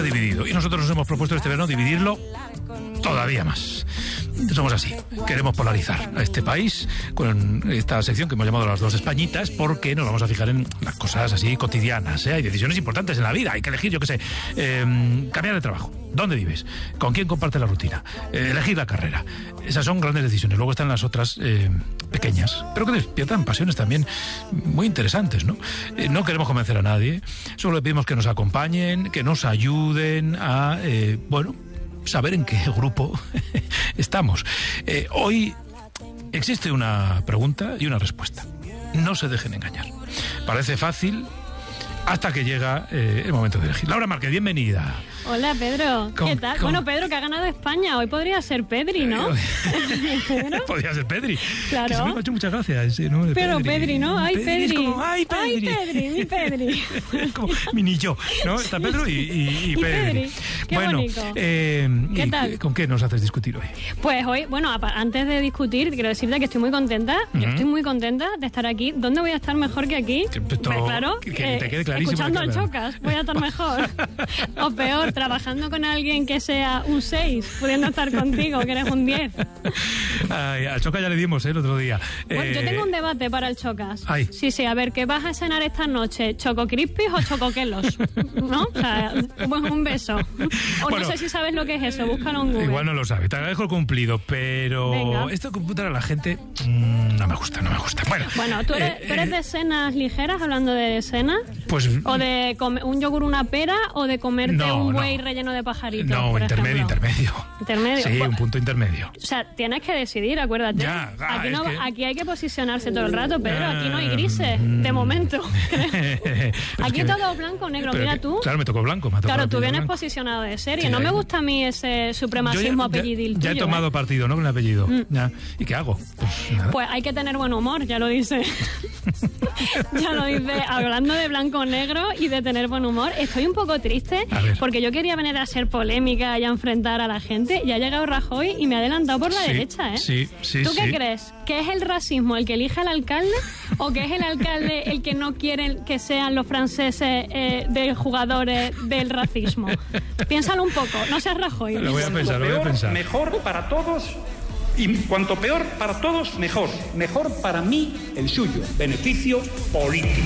dividido. Y nosotros nos hemos propuesto este verano dividirlo todavía más. Somos así, queremos polarizar a este país con esta sección que hemos llamado Las Dos Españitas, porque nos vamos a fijar en las cosas así cotidianas, ¿eh? Hay decisiones importantes en la vida, hay que elegir, yo qué sé, cambiar de trabajo, ¿dónde vives? ¿Con quién compartes la rutina? Elegir la carrera. Esas son grandes decisiones. Luego están las otras pequeñas, pero que despiertan pasiones también muy interesantes, ¿no? No queremos convencer a nadie, solo le pedimos que nos acompañen, que nos ayuden a, saber en qué grupo estamos. Hoy existe una pregunta y una respuesta. No se dejen engañar. Parece fácil hasta que llega el momento de elegir. Laura Márquez, bienvenida. Hola, Pedro. ¿Qué tal? Bueno, Pedro, que ha ganado España. Hoy podría ser Pedri, ¿no? Podría ser Pedri. Claro. Que se me ha hecho muchas gracias ese nombre. Pero Pedri, ¿no? ¡Ay, Pedri! Es como, ¡ay, Pedri! ¡Ay, Pedri, mi Pedri! Es como mi niño, ¿no? Está Pedro y Pedri. Qué bonito. ¿Qué tal? ¿Con qué nos haces discutir hoy? Pues hoy, antes de discutir, quiero decirte que estoy muy contenta. Yo estoy muy contenta de estar aquí. ¿Dónde voy a estar mejor que aquí? Claro, que te quede clarísimo. Escuchando al Chocas, voy a estar mejor. O peor, trabajando con alguien que sea un 6, pudiendo estar contigo, que eres un 10. Ay, al Chocas ya le dimos el otro día. Bueno, yo tengo un debate para el Chocas. Ay. Sí, a ver, ¿qué vas a cenar esta noche? ¿Choco Crispies o Chocoquelos? ¿No? O sea, un beso. O no sé si sabes lo que es eso, búscalo en Google. Igual no lo sabe, te agradezco el cumplido, pero venga. Esto de computar a la gente no me gusta. Bueno, ¿tú eres de cenas ligeras, hablando de cena? Pues... ¿O de comer un yogur, una pera, o de comerte un buey relleno de pajaritos? No, por intermedio. ¿Intermedio? Sí, un punto intermedio. O sea, tienes que decidir, acuérdate. Ya, aquí hay que posicionarse todo el rato, Pedro. Aquí no hay grises, de momento. Aquí todo blanco o negro. Mira tú. Claro, me tocó blanco. Claro, tú vienes posicionado de serie. Sí, no me gusta a mí ese supremacismo apellidil tuyo. Ya he tomado partido, ¿no? Con el apellido. Ya. ¿Y qué hago? Pues hay que tener buen humor, ya lo dice. Ya lo dice. Hablando de blanco o negro y de tener buen humor, estoy un poco triste porque yo quería venir a ser polémica y a enfrentar a la gente, y ha llegado Rajoy y me ha adelantado por la derecha, ¿eh? Sí. ¿Tú qué crees? ¿Que es el racismo el que elige al alcalde o que es el alcalde el que no quiere que sean los franceses de jugadores del racismo? Piénsalo un poco, no seas Rajoy. Lo voy a pensar. Mejor para todos. Y cuanto peor para todos, mejor. Mejor para mí, el suyo. Beneficio político.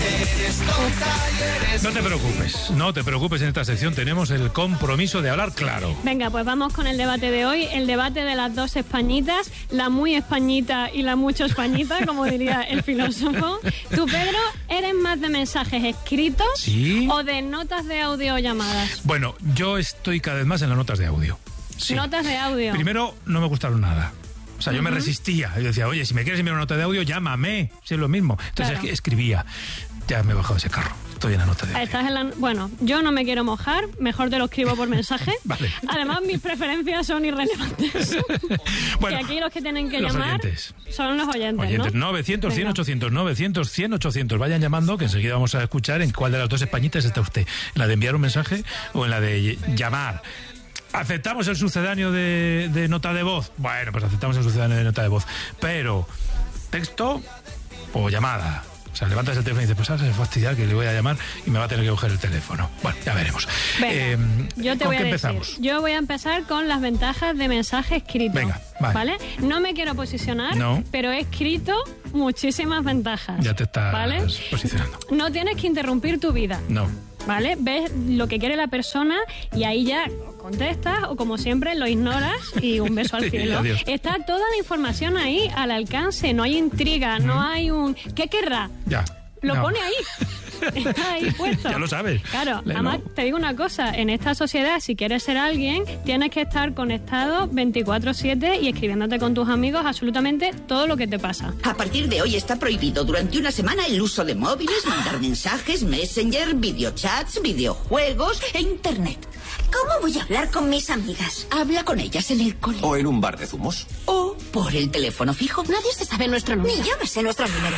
No te preocupes, en esta sección tenemos el compromiso de hablar claro. Venga, pues vamos con el debate de hoy, el debate de las dos españitas, la muy españita y la mucho españita, como diría el filósofo. Tú, Pedro, ¿eres más de mensajes escritos o de notas de audio o llamadas? Bueno, yo estoy cada vez más en las notas de audio. Sí. Notas de audio. Primero, no me gustaron nada. O sea, yo me resistía. Yo decía, oye, si me quieres enviar una nota de audio, llámame. Si es lo mismo. Entonces escribía. Ya me he bajado de ese carro. Estoy en la nota de audio. Bueno, yo no me quiero mojar. Mejor te lo escribo por mensaje. Vale. Además, mis preferencias son irrelevantes. Bueno, que aquí los que tienen que llamar son los oyentes, ¿no? 900, 100, 800, 900, 100, 800. Vayan llamando, que enseguida vamos a escuchar en cuál de las dos españitas está usted. ¿En la de enviar un mensaje o en la de llamar? ¿Aceptamos el sucedáneo de nota de voz? Bueno, pues aceptamos el sucedáneo de nota de voz. Pero, ¿texto o llamada? O sea, levantas el teléfono y dices, pues ahora se fastidiar que le voy a llamar y me va a tener que coger el teléfono. Bueno, ya veremos. Venga, yo te voy a decir. Empezamos? Yo voy a empezar con las ventajas de mensaje escrito. Venga, ¿vale? No me quiero posicionar, pero he escrito muchísimas ventajas. Ya te estás posicionando. No tienes que interrumpir tu vida. No. ¿Vale? Ves lo que quiere la persona y ahí ya contestas o, como siempre, lo ignoras y un beso al cielo. Adiós. Está toda la información ahí al alcance, no hay intriga, no hay un... ¿Qué querrá? Ya. Lo pone ahí. Está ahí puesto. Ya lo sabes. Claro, además te digo una cosa, en esta sociedad, si quieres ser alguien, tienes que estar conectado 24/7 y escribiéndote con tus amigos absolutamente todo lo que te pasa. A partir de hoy está prohibido durante una semana el uso de móviles, mandar mensajes, Messenger, videochats, videojuegos e internet. ¿Cómo voy a hablar con mis amigas? Habla con ellas en el cole. O en un bar de zumos. O por el teléfono fijo. Nadie se sabe nuestro número. Ni yo me sé nuestro número.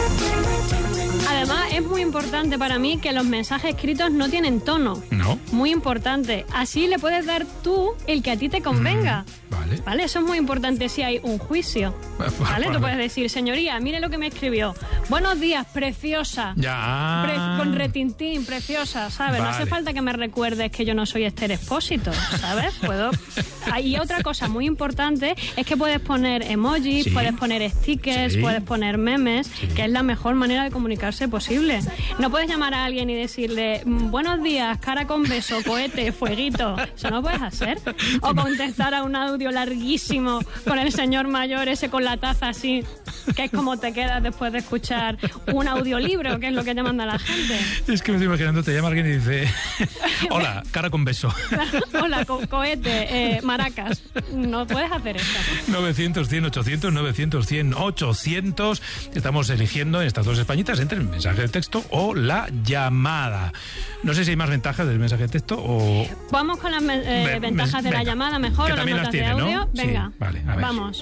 Además, es muy importante para mí que los mensajes escritos no tienen tono. No. Muy importante. Así le puedes dar tú el que a ti te convenga. ¿Vale? Eso es muy importante si hay un juicio. ¿Vale? Tú puedes decir, señoría, mire lo que me escribió. Buenos días, preciosa. Con retintín, preciosa, ¿sabes? No hace falta que me recuerdes que yo no soy Esther Expósito, ¿sabes? Y otra cosa muy importante es que puedes poner emojis, puedes poner stickers, puedes poner memes, que es la mejor manera de comunicarse posible. No puedes llamar a alguien y decirle, buenos días, cara con beso, cohete, fueguito. Eso no puedes hacer. O contestar a un audio larguísimo con el señor mayor ese con la taza así, que es como te quedas después de escuchar un audiolibro, que es lo que te manda la gente. Es que me estoy imaginando, te llama alguien y dice, hola, cara con beso. Hola, cohete, maracas. No puedes hacer eso. 900-100-800, 900-100-800. Estamos eligiendo en estas dos españitas entre el mensaje de texto o la llamada. No sé si hay más ventajas del mensaje de texto o... Vamos con las ventajas de la llamada mejor, o las notas de audio. ¿No? Venga, sí, vale, a ver. Vamos.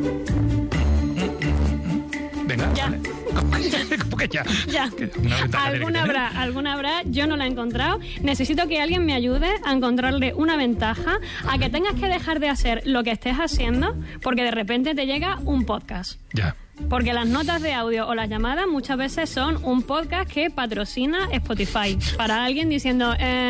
Venga, ya. Vale. ¿Cómo que ya? Ya. Alguna habrá, yo no la he encontrado. Necesito que alguien me ayude a encontrarle una ventaja a que tengas que dejar de hacer lo que estés haciendo porque de repente te llega un podcast. Ya. Porque las notas de audio o las llamadas muchas veces son un podcast que patrocina Spotify. Para alguien diciendo,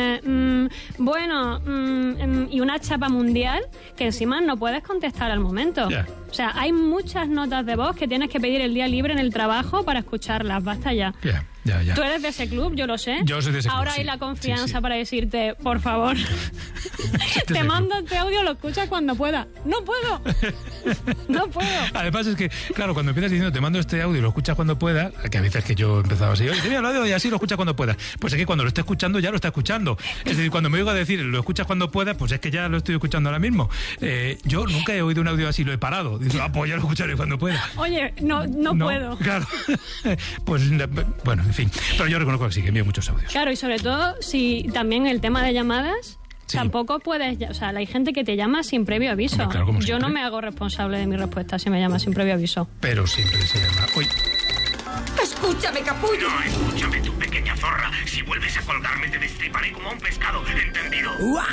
y una chapa mundial que encima no puedes contestar al momento. Yeah. O sea, hay muchas notas de voz que tienes que pedir el día libre en el trabajo para escucharlas. Basta ya. Ya. Tú eres de ese club, yo lo sé. Yo soy de ese club. Ahora hay la confianza para decirte, por favor, te mando este audio, lo escuchas cuando pueda. ¡No puedo! ¡No puedo! Además es que, claro, cuando empiezas diciendo te mando este audio y lo escuchas cuando pueda, que a veces que yo empezaba así, oye, te voy a hablar y así lo escuchas cuando puedas. Pues es que cuando lo esté escuchando ya lo está escuchando. Es decir, cuando me oigo a decir lo escuchas cuando puedas, pues es que ya lo estoy escuchando ahora mismo. Yo nunca he oído un audio así, lo he parado. Digo, pues ya lo escucharé cuando pueda. Oye, no puedo. Claro. Pues, bueno, en fin. Pero yo reconozco que sí, que envío muchos audios. Claro, y sobre todo, si también el tema de llamadas... Sí. Tampoco puedes, o sea, hay gente que te llama sin previo aviso. Hombre, claro, yo no me hago responsable de mi respuesta si me llama sin previo aviso. Pero siempre se llama. Uy. Escúchame, capullo. No, escúchame, tu pequeña zorra. Si vuelves a colgarme te destriparé como a un pescado, ¿entendido?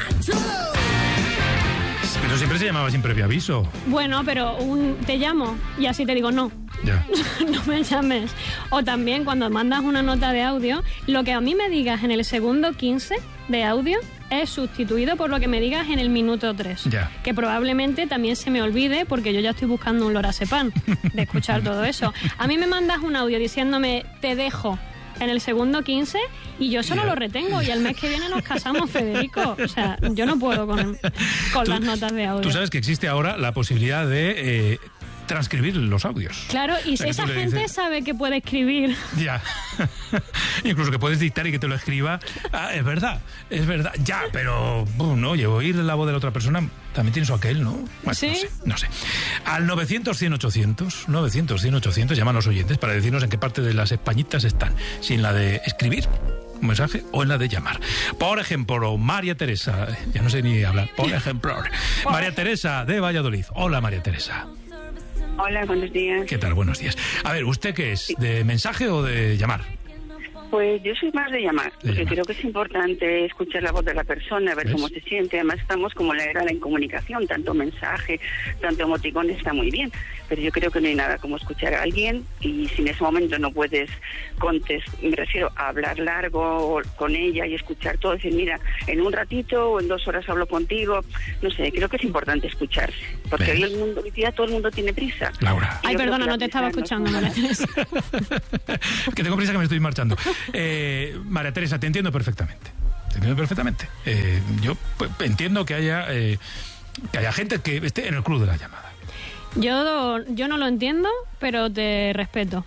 Pero siempre se llamaba sin previo aviso. Bueno, pero te llamo y así te digo no. Ya. No me llames. O también cuando mandas una nota de audio, lo que a mí me digas en el segundo 15 de audio es sustituido por lo que me digas en el minuto 3. Ya. Que probablemente también se me olvide porque yo ya estoy buscando un lorazepam de escuchar todo eso. A mí me mandas un audio diciéndome te dejo en el segundo 15 y yo solo lo retengo y el mes que viene nos casamos, Federico. O sea, yo no puedo con las notas de audio. Tú sabes que existe ahora la posibilidad de transcribir los audios. Claro, y si esa gente sabe que puede escribir. Ya. Incluso que puedes dictar y que te lo escriba. Es verdad. Ya, pero oye, oír la voz de la otra persona también tiene su aquel, ¿no? Bueno, ¿sí? No sé. Al 900-100-800, 900-100-800, llaman los oyentes para decirnos en qué parte de las españitas están. Si en la de escribir un mensaje o en la de llamar. Por ejemplo, María Teresa, ya no sé ni hablar, por ejemplo, María Teresa de Valladolid. Hola, María Teresa. Hola, buenos días. ¿Qué tal? Buenos días. A ver, ¿usted qué es? ¿De mensaje o de llamar? Pues yo soy más de llamar, porque creo que es importante escuchar la voz de la persona, ver cómo se siente. Además estamos como la era de la incomunicación, tanto mensaje, tanto emoticón está muy bien. Pero yo creo que no hay nada como escuchar a alguien y si en ese momento no puedes me refiero a hablar largo con ella y escuchar todo, decir, mira, en un ratito o en 2 horas hablo contigo. No sé, creo que es importante escucharse, porque hoy hoy día todo el mundo tiene prisa. Laura. Ay, perdona, no te estaba escuchando, María Teresa. Que tengo prisa, que me estoy marchando. María Teresa, te entiendo perfectamente. Yo entiendo que haya gente que esté en el club de la llamada. Yo no lo entiendo, pero te respeto.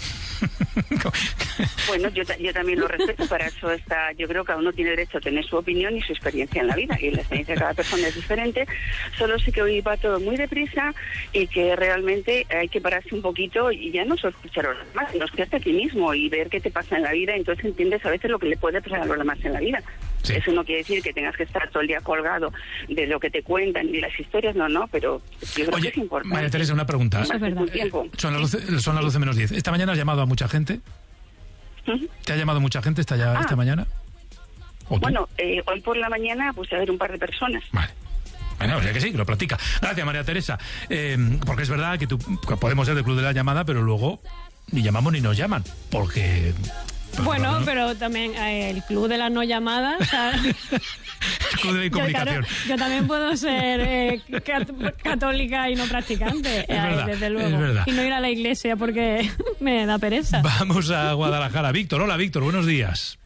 Bueno, yo también lo respeto, para eso está. Yo creo que cada uno tiene derecho a tener su opinión y su experiencia en la vida, y la experiencia de cada persona es diferente. Solo sé que hoy va todo muy deprisa y que realmente hay que pararse un poquito y ya no solo escuchar a los demás, sino escucharte a ti mismo y ver qué te pasa en la vida, entonces entiendes a veces lo que le puede pasar a los demás en la vida. Sí. Eso no quiere decir que tengas que estar todo el día colgado de lo que te cuentan y las historias, no, pero yo creo que es importante. María Teresa, una pregunta. Eso es verdad. Son las 12 menos 10. ¿Esta mañana has llamado a mucha gente? ¿Te ha llamado mucha gente esta mañana? Bueno, hoy por la mañana pues a ver un par de personas. Vale. Bueno, o sea que sí, que lo practica. Gracias, María Teresa. Porque es verdad que podemos ser del club de la llamada, pero luego ni llamamos ni nos llaman. Porque... Bueno, pero también el club de las no llamadas... O sea, el club de la incomunicación. Yo también puedo ser católica y no practicante, desde luego. Es verdad. Y no ir a la iglesia porque me da pereza. Vamos a Guadalajara. Víctor, hola Víctor, buenos días.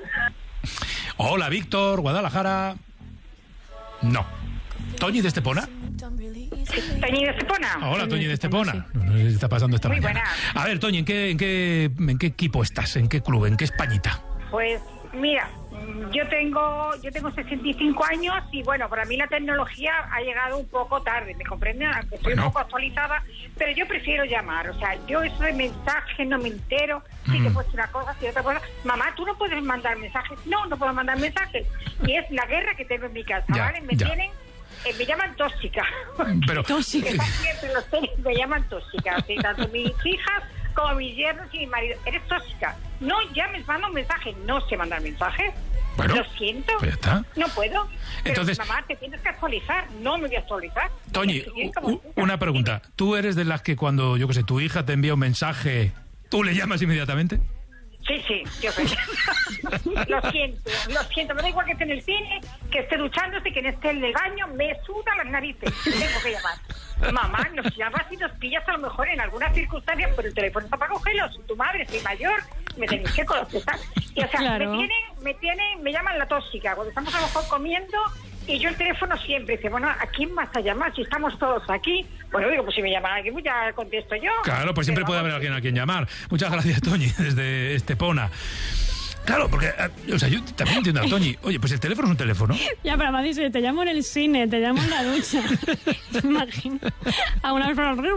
Hola Víctor, Guadalajara. No. ¿Toñi de Estepona? Toñi de Estepona. Hola, Toñi de Estepona. No sé qué está pasando esta mañana. Buena. A ver, Toñi, ¿en qué equipo estás? ¿En qué club? ¿En qué Españita? Pues mira, yo tengo 65 años y bueno, para mí la tecnología ha llegado un poco tarde, ¿me comprenden? Aunque estoy un poco actualizada, pero yo prefiero llamar. O sea, yo eso de mensaje no me entero. Si te puedes una cosa, si otra cosa. Mamá, tú no puedes mandar mensajes. No puedo mandar mensajes. Y es la guerra que tengo en mi casa, ¿vale? Me llaman tóxica. Pero tóxica. Siempre los tenis me llaman tóxica. ¿Sí? Tanto mis hijas como mis yernos y mi marido. Eres tóxica. No llames, manda un mensaje. No sé mandar mensajes. Bueno, lo siento. Pues ya está. No puedo. Entonces, pero, mamá, te tienes que actualizar. No me voy a actualizar. Toñi, una pregunta. ¿Tú eres de las que cuando, yo qué sé, tu hija te envía un mensaje, tú le llamas inmediatamente? Sí, yo soy. Lo siento, me da igual que esté en el cine, que esté duchándose, que esté en el baño, me suda las narices, tengo que llamar. Mamá, nos llamas y nos pillas a lo mejor en algunas circunstancias, pero el teléfono está para cogerlo, soy tu madre, soy mayor, me tenéis que contestar. Y o sea, claro. me llaman la tóxica, cuando estamos a lo mejor comiendo, y yo el teléfono siempre dice, bueno, ¿a quién vas a llamar si estamos todos aquí? Bueno, digo, pues si me llaman alguien, pues ya contesto yo. Claro, pues siempre puede haber alguien a quien llamar. Muchas gracias, Toñi, desde Estepona. Claro, porque, o sea, yo también entiendo a Toñi. Oye, pues el teléfono es un teléfono. Ya, pero además dice, te llamo en el cine, te llamo en la ducha. Imagino. A una...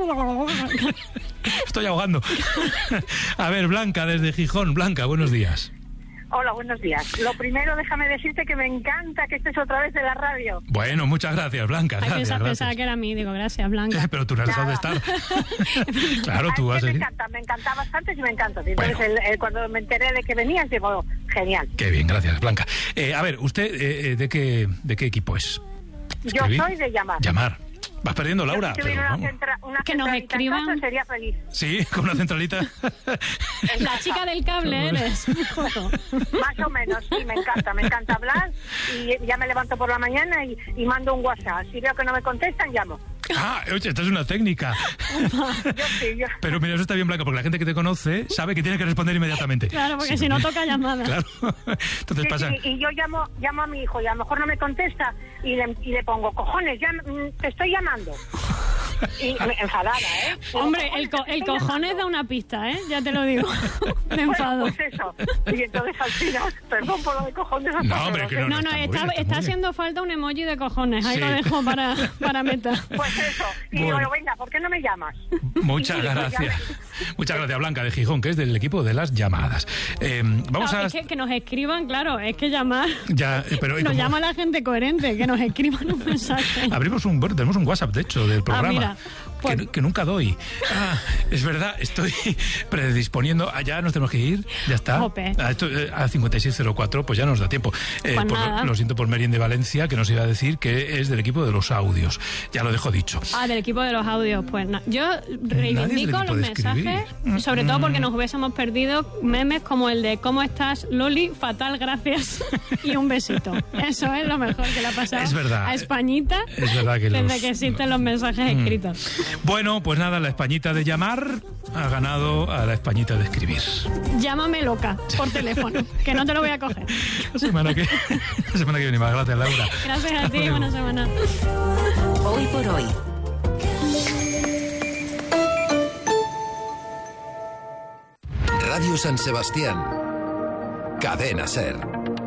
Estoy ahogando. A ver, Blanca, desde Gijón. Blanca, buenos días. Hola, buenos días. Lo primero, déjame decirte que me encanta que estés otra vez en la radio. Bueno, muchas gracias, Blanca. Gracias. Pensaba que era a mí, digo, gracias, Blanca. Pero tú no has dejado de estar. Claro, tú vas a seguir. Me encanta bastante y me encanta. Entonces, bueno. Cuando me enteré de que venías, digo, genial. Qué bien, gracias, Blanca. A ver, ¿usted de qué equipo es? ¿Escribir? Yo soy de llamar. Llamar. Vas perdiendo, Laura. Si tuviera una que nos escriban, sería feliz. Sí, con una centralita. La chica del cable eres. Más o menos, sí, me encanta hablar y ya me levanto por la mañana y mando un WhatsApp. Si veo que no me contestan, llamo. Ah, oye, esta es una técnica. Yo. Pero mira, eso está bien, Blanca, porque la gente que te conoce sabe que tiene que responder inmediatamente. Claro, porque si no toca llamada. Claro. Entonces sí, pasa. Sí, y yo llamo a mi hijo y a lo mejor no me contesta y le pongo, cojones, ya te estoy llamando. Y enfadada, ¿eh? Hombre, el cojones da una pista, ¿eh? Ya te lo digo. Me enfado. Bueno, pues eso. Y entonces al final, perdón por lo de cojones. No, hombre, que no está haciendo falta un emoji de cojones. Ahí lo dejo para meta. Pues eso. Y digo, venga, ¿por qué no me llamas? Muchas gracias. Muchas gracias, Blanca de Gijón, que es del equipo de las llamadas. Vamos a... Es que nos escriban, claro, es que llamar... Ya, pero nos llama la gente coherente, que nos escriban un mensaje. Tenemos un WhatsApp, de hecho, del programa. Mira, pues... que nunca doy. Es verdad, estoy predisponiendo. Ya nos tenemos que ir, ya está. A 5604, pues ya nos da tiempo. Lo siento por Merien de Valencia, que nos iba a decir que es del equipo de los audios. Ya lo dejo dicho. Del equipo de los audios. Pues no. Yo reivindico los mensajes, sobre todo porque nos hubiésemos perdido memes como el de ¿cómo estás, Loli? Fatal, gracias. Y un besito. Eso es lo mejor que le ha pasado a Españita. Es verdad que desde que existen los mensajes escritos. Bueno, pues nada, la Españita de llamar ha ganado a la Españita de escribir. Llámame loca por teléfono, que no te lo voy a coger. La semana que viene más. Gracias, Laura. Gracias a ti, buena semana. Hoy por hoy. Radio San Sebastián. Cadena SER.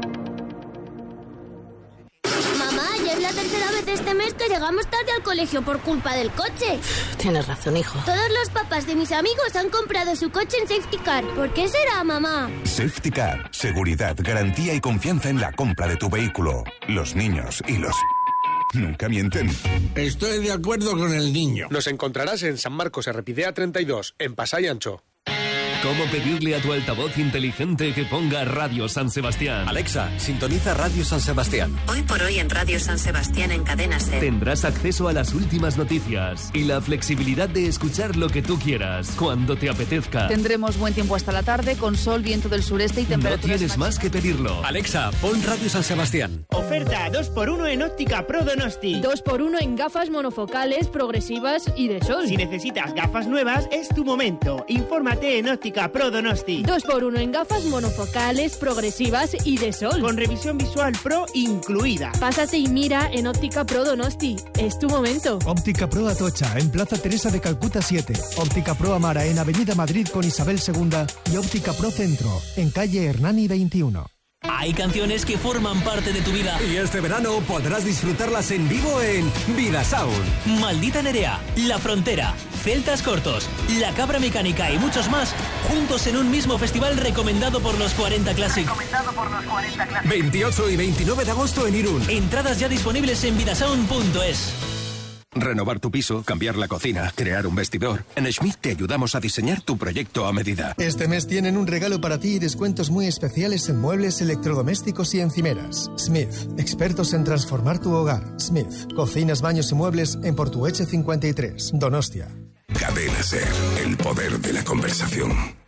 La tercera vez este mes que llegamos tarde al colegio por culpa del coche. Tienes razón, hijo. Todos los papás de mis amigos han comprado su coche en Safety Car. ¿Por qué será, mamá? Safety Car. Seguridad, garantía y confianza en la compra de tu vehículo. Los niños y los... nunca mienten. Estoy de acuerdo con el niño. Nos encontrarás en San Marcos, Errepidea 32, en Pasai Ancho. ¿Cómo pedirle a tu altavoz inteligente que ponga Radio San Sebastián? Alexa, sintoniza Radio San Sebastián. Hoy por hoy en Radio San Sebastián en Cadena SER. Tendrás acceso a las últimas noticias y la flexibilidad de escuchar lo que tú quieras, cuando te apetezca. Tendremos buen tiempo hasta la tarde, con sol, viento del sureste y temperaturas... No tienes más que pedirlo. Alexa, pon Radio San Sebastián. Oferta 2x1 en Óptica Pro Donosti. 2x1 en gafas monofocales, progresivas y de sol. Si necesitas gafas nuevas, es tu momento. Infórmate en Óptica Pro Donosti. 2x1 en gafas monofocales, progresivas y de sol. Con revisión visual pro incluida. Pásate y mira en Óptica Pro Donosti. Es tu momento. Óptica Pro Atocha, en Plaza Teresa de Calcuta 7. Óptica Pro Amara, en Avenida Madrid con Isabel II. Y Óptica Pro Centro, en calle Hernani 21. Hay canciones que forman parte de tu vida. Y este verano podrás disfrutarlas en vivo en Vida Sound. Maldita Nerea, La Frontera, Celtas Cortos, La Cabra Mecánica y muchos más, juntos en un mismo festival recomendado por los 40 Classic. 28 y 29 de agosto en Irún. Entradas ya disponibles en vidasound.es. Renovar tu piso, cambiar la cocina, crear un vestidor. En Schmidt te ayudamos a diseñar tu proyecto a medida. Este mes tienen un regalo para ti y descuentos muy especiales en muebles, electrodomésticos y encimeras. Smith, expertos en transformar tu hogar. Smith, cocinas, baños y muebles en Portueche 53, Donostia. Cadena SER, el poder de la conversación.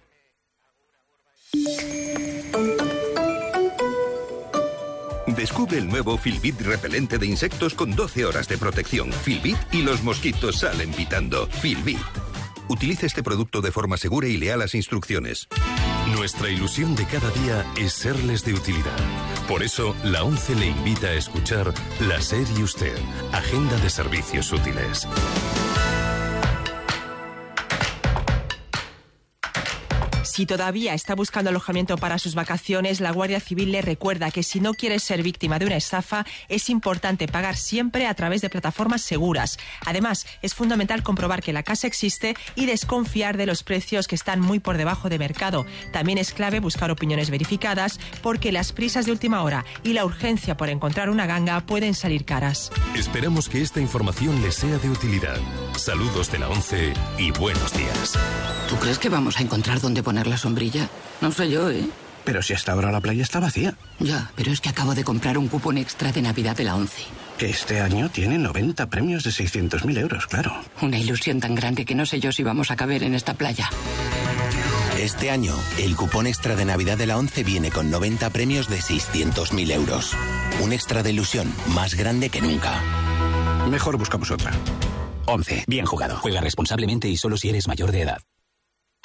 Descubre el nuevo Filbit repelente de insectos con 12 horas de protección. Filbit y los mosquitos salen pitando. Filbit. Utiliza este producto de forma segura y lea las instrucciones. Nuestra ilusión de cada día es serles de utilidad. Por eso, la ONCE le invita a escuchar La SER y Usted, Agenda de Servicios Útiles. Si todavía está buscando alojamiento para sus vacaciones, la Guardia Civil le recuerda que si no quieres ser víctima de una estafa, es importante pagar siempre a través de plataformas seguras. Además, es fundamental comprobar que la casa existe y desconfiar de los precios que están muy por debajo de mercado. También es clave buscar opiniones verificadas, porque las prisas de última hora y la urgencia por encontrar una ganga pueden salir caras. Esperamos que esta información les sea de utilidad. Saludos de la ONCE y buenos días. ¿Tú crees que vamos a encontrar dónde poner la sombrilla? No sé yo, ¿eh? Pero si hasta ahora la playa está vacía. Ya, pero es que acabo de comprar un cupón extra de Navidad de la ONCE. Que este año tiene 90 premios de 600.000 euros, claro. Una ilusión tan grande que no sé yo si vamos a caber en esta playa. Este año, el cupón extra de Navidad de la ONCE viene con 90 premios de 600.000 euros. Un extra de ilusión más grande que nunca. Mejor buscamos otra. ONCE. Bien jugado. Juega responsablemente y solo si eres mayor de edad.